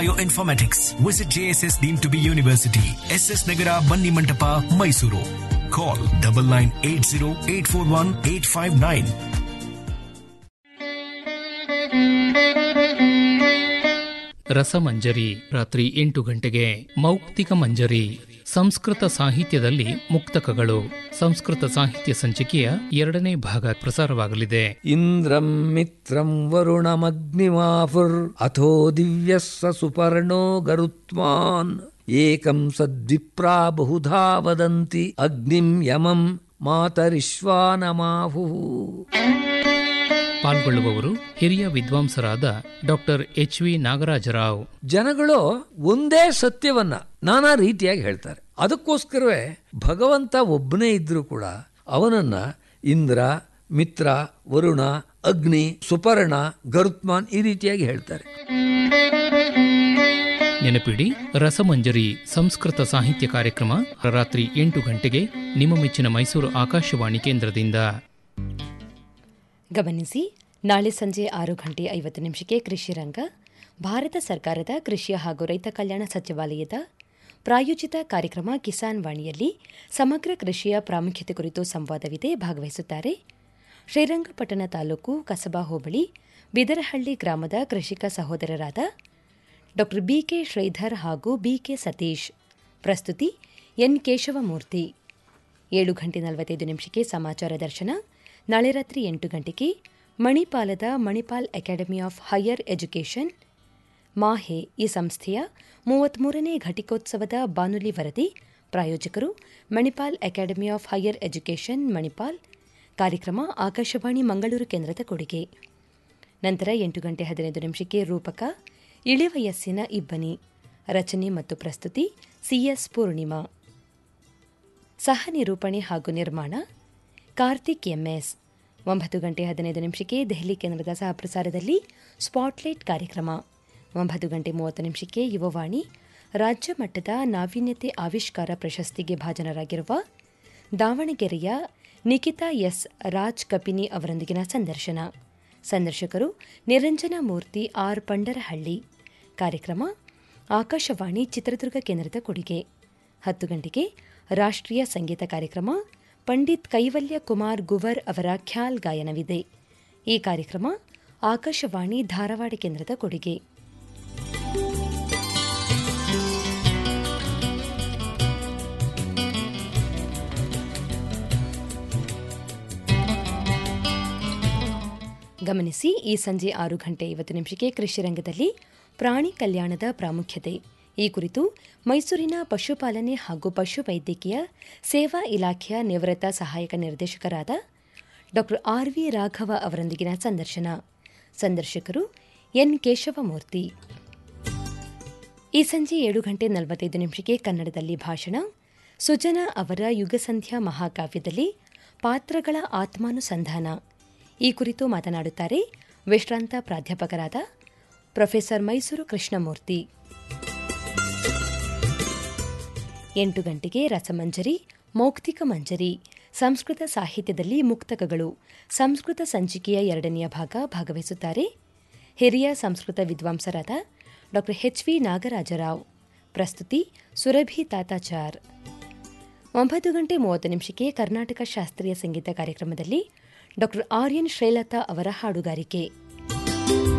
Bioinformatics. Visit JSS deemed to be university. SS Nagara, Banni Mantapa, Mysuru. Call 9980841859. ರಸಮಂಜರಿ ರಾತ್ರಿ 8 ಗಂಟೆಗೆ. ಮೌಕ್ತಿಕ ಮಂಜರಿ ಸಂಸ್ಕೃತ ಸಾಹಿತ್ಯದಲ್ಲಿ ಮುಕ್ತಕಗಳು. ಸಂಸ್ಕೃತ ಸಾಹಿತ್ಯ ಸಂಚಿಕೆಯ 2ನೇ ಭಾಗ ಪ್ರಸಾರವಾಗಲಿದೆ. ಇಂದ್ರಂ ಮಿತ್ರಂ ವರುಣಮಗ್ನಿಮಾಫುರ್ ಅಥೋ ದಿವ್ಯಸ್ಸ ಸುಪರ್ಣೋ ಗರುತ್ಮಾನ್ ಏಕಂ ಸದ್ವಿಪ್ರಾ ಬಹುಧಾ ವದಂತಿ ಅಗ್ನಿಂ ಯಮಂ ಮಾತರಿಶ್ವಾನಮಾಹು. ಪಾಲ್ಗೊಳ್ಳುವವರು ಹಿರಿಯ ವಿದ್ವಾಂಸರಾದ ಡಾಕ್ಟರ್ HV ನಾಗರಾಜರಾವ್. ಜನಗಳು ಒಂದೇ ಸತ್ಯವನ್ನ ನಾನಾ ರೀತಿಯಾಗಿ ಹೇಳ್ತಾರೆ. ಅದಕ್ಕೋಸ್ಕರವೇ ಭಗವಂತ ಒಬ್ಬನೇ ಇದ್ರೂ ಕೂಡ ಅವನನ್ನ ಇಂದ್ರ, ಮಿತ್ರ, ವರುಣ, ಅಗ್ನಿ, ಸುಪರ್ಣ, ಗರುತ್ಮಾನ್ ಈ ರೀತಿಯಾಗಿ ಹೇಳ್ತಾರೆ. ನೆನಪಿಡಿ, ರಸಮಂಜರಿ ಸಂಸ್ಕೃತ ಸಾಹಿತ್ಯ ಕಾರ್ಯಕ್ರಮ ರಾತ್ರಿ 8 ಗಂಟೆಗೆ ನಿಮ್ಮ ಮೆಚ್ಚಿನ ಮೈಸೂರು ಆಕಾಶವಾಣಿ ಕೇಂದ್ರದಿಂದ. ಗಮನಿಸಿ, ನಾಳೆ ಸಂಜೆ 6:50 ಕೃಷಿ ರಂಗ, ಭಾರತ ಸರ್ಕಾರದ ಕೃಷಿ ಹಾಗೂ ರೈತ ಕಲ್ಯಾಣ ಸಚಿವಾಲಯದ ಪ್ರಾಯೋಜಿತ ಕಾರ್ಯಕ್ರಮ ಕಿಸಾನ್ ವಾಣಿಯಲ್ಲಿ ಸಮಗ್ರ ಕೃಷಿಯ ಪ್ರಾಮುಖ್ಯತೆ ಕುರಿತು ಸಂವಾದವಿದೆ. ಭಾಗವಹಿಸುತ್ತಾರೆ ಶ್ರೀರಂಗಪಟ್ಟಣ ತಾಲೂಕು ಕಸಬಾ ಹೋಬಳಿ ಬಿದರಹಳ್ಳಿ ಗ್ರಾಮದ ಕೃಷಿಕ ಸಹೋದರರಾದ ಡಾ BK ಶ್ರೀಧರ್ ಹಾಗೂ BK ಸತೀಶ್. ಪ್ರಸ್ತುತಿ ಎನ್ ಕೇಶವಮೂರ್ತಿ. 7:45 ಸಮಾಚಾರ ದರ್ಶನ. ನಾಳೆ ರಾತ್ರಿ 8 ಗಂಟೆಗೆ ಮಣಿಪಾಲದ Manipal academy of higher education ಮಾಹೆ ಈ ಸಂಸ್ಥೆಯ 33ನೇ ಘಟಿಕೋತ್ಸವದ ಬಾನುಲಿ ವರದಿ. ಪ್ರಾಯೋಜಕರು Manipal academy of higher education Manipal. ಕಾರ್ಯಕ್ರಮ ಆಕಾಶವಾಣಿ ಮಂಗಳೂರು ಕೇಂದ್ರದ ಕೊಡುಗೆ. ನಂತರ 8:15 ರೂಪಕ ಇಳಿವಯಸ್ಸಿನ ಇಬ್ಬನಿ. ರಚನೆ ಮತ್ತು ಪ್ರಸ್ತುತಿ CS ಪೂರ್ಣಿಮಾ. ಸಹ ನಿರೂಪಣೆ ಹಾಗೂ ನಿರ್ಮಾಣ ಕಾರ್ತಿಕ್ MS. 9:15 ದೆಹಲಿ ಕೇಂದ್ರದ ಸಹಪ್ರಸಾರದಲ್ಲಿ ಸ್ಪಾಟ್ಲೈಟ್ ಕಾರ್ಯಕ್ರಮ. 9:30 ಯುವವಾಣಿ. ರಾಜ್ಯ ಮಟ್ಟದ ನಾವೀನ್ಯತೆ ಆವಿಷ್ಕಾರ ಪ್ರಶಸ್ತಿಗೆ ಭಾಜನರಾಗಿರುವ ದಾವಣಗೆರೆಯ ನಿಖಿತಾ S. ರಾಜ್ ಕಪಿನಿ ಅವರೊಂದಿಗಿನ ಸಂದರ್ಶನ. ಸಂದರ್ಶಕರು ನಿರಂಜನ ಮೂರ್ತಿ R. ಪಂಡರಹಳ್ಳಿ. ಕಾರ್ಯಕ್ರಮ ಆಕಾಶವಾಣಿ ಚಿತ್ರದುರ್ಗ ಕೇಂದ್ರದ ಕೊಡುಗೆ. 10 ಗಂಟೆಗೆ ರಾಷ್ಟ್ರೀಯ ಸಂಗೀತ ಕಾರ್ಯಕ್ರಮ. ಪಂಡಿತ್ ಕೈವಲ್ಯ ಕುಮಾರ್ ಗುವರ್ ಅವರ ಖ್ಯಾಲ್ ಗಾಯನವಿದೆ. ಈ ಕಾರ್ಯಕ್ರಮ ಆಕಾಶವಾಣಿ ಧಾರವಾಡ ಕೇಂದ್ರದ ಕೊಡುಗೆ. ಗಮನಿಸಿ, ಈ ಸಂಜೆ 6:50 ಕೃಷಿ ರಂಗದಲ್ಲಿ ಪ್ರಾಣಿ ಕಲ್ಯಾಣದ ಪ್ರಾಮುಖ್ಯತೆ ಈ ಕುರಿತು ಮೈಸೂರಿನ ಪಶುಪಾಲನೆ ಹಾಗೂ ಪಶುವೈದ್ಯಕೀಯ ಸೇವಾ ಇಲಾಖೆಯ ನಿವೃತ್ತ ಸಹಾಯಕ ನಿರ್ದೇಶಕರಾದ ಡಾ RV ರಾಘವ ಅವರೊಂದಿಗಿನ ಸಂದರ್ಶನ. ಸಂದರ್ಶಕರು ಎನ್ ಕೇಶವಮೂರ್ತಿ. ಈ ಸಂಜೆ 7:45 ಕನ್ನಡದಲ್ಲಿ ಭಾಷಣ. ಸುಜನಾ ಅವರ ಯುಗಸಂಧ್ಯಾ ಮಹಾಕಾವ್ಯದಲ್ಲಿ ಪಾತ್ರಗಳ ಆತ್ಮಾನುಸಂಧಾನ ಈ ಕುರಿತು ಮಾತನಾಡುತ್ತಾರೆ ವಿಶ್ರಾಂತ ಪ್ರಾಧ್ಯಾಪಕರಾದ ಪ್ರೊಫೆಸರ್ ಮೈಸೂರು ಕೃಷ್ಣಮೂರ್ತಿ. 8 ಗಂಟೆಗೆ ರಸಮಂಜರಿ ಮೌಕ್ತಿಕ ಮಂಜರಿ ಸಂಸ್ಕೃತ ಸಾಹಿತ್ಯದಲ್ಲಿ ಮುಕ್ತಕಗಳು ಸಂಸ್ಕೃತ ಸಂಚಿಕೆಯ 2ನೇ ಭಾಗ. ಭಾಗವಹಿಸುತ್ತಾರೆ ಹಿರಿಯ ಸಂಸ್ಕೃತ ವಿದ್ವಾಂಸರಾದ ಡಾ HV ನಾಗರಾಜರಾವ್. ಪ್ರಸ್ತುತಿ ಸುರಭಿ ತಾತಾಚಾರ್. 9:30 ಕರ್ನಾಟಕ ಶಾಸ್ತ್ರೀಯ ಸಂಗೀತ ಕಾರ್ಯಕ್ರಮದಲ್ಲಿ ಡಾ RN ಶ್ರೀಲತಾ ಅವರ ಹಾಡುಗಾರಿಕೆ.